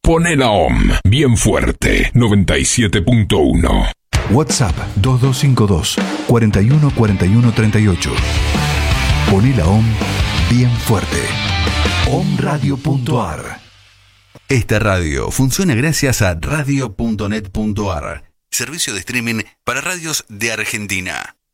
Poné la OM bien fuerte, 97.1. WhatsApp 2252 41 41 38. Poné la OM bien fuerte. omradio.ar. Esta radio funciona gracias a radio.net.ar, servicio de streaming para radios de Argentina.